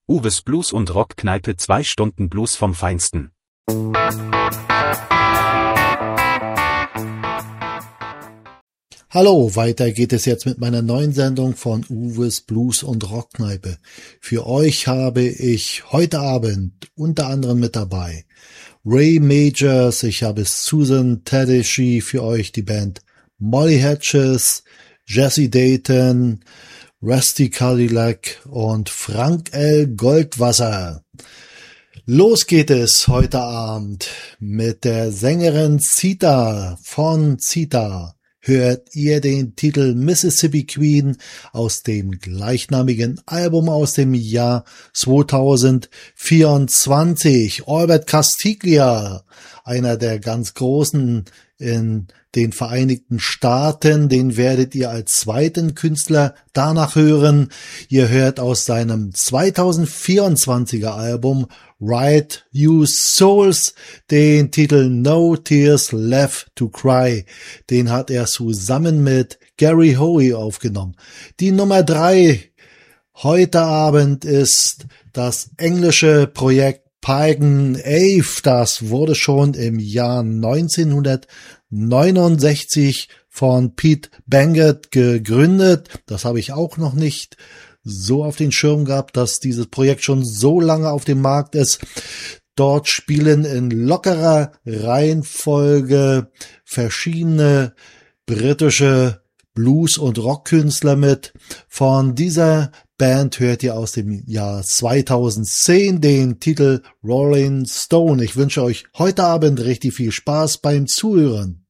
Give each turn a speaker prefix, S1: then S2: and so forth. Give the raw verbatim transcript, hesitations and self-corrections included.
S1: Uwes Blues und Rockkneipe, zwei Stunden Blues vom Feinsten.
S2: Hallo, weiter geht es jetzt mit meiner neuen Sendung von Uwes Blues und Rockkneipe. Für euch habe ich heute Abend unter anderem mit dabei Ray Majors, ich habe Susan Tedeschi für euch, die Band Molly Hatches, Jesse Dayton, Rusty Cadillac und Frank L. Goldwasser. Los geht es heute Abend mit der Sängerin Zita von Zita. Hört ihr den Titel Mississippi Queen aus dem gleichnamigen Album aus dem Jahr zweitausendvierundzwanzig. Albert Castiglia, einer der ganz Großen in den Vereinigten Staaten, den werdet ihr als zweiten Künstler danach hören. Ihr hört aus seinem zweitausendvierundzwanziger Album Right You Souls den Titel No Tears Left to Cry. Den hat er zusammen mit Gary Hoey aufgenommen. Die Nummer drei heute Abend ist das englische Projekt Pagan Ave. Das wurde schon im Jahr neunzehnhundertneunundsechzig von Pete Bangert gegründet. Das habe ich auch noch nicht so auf den Schirm gehabt, dass dieses Projekt schon so lange auf dem Markt ist. Dort spielen in lockerer Reihenfolge verschiedene britische Blues- und Rockkünstler mit. Von dieser Band hört ihr aus dem Jahr zweitausendzehn den Titel Rolling Stone. Ich wünsche euch heute Abend richtig viel Spaß beim Zuhören.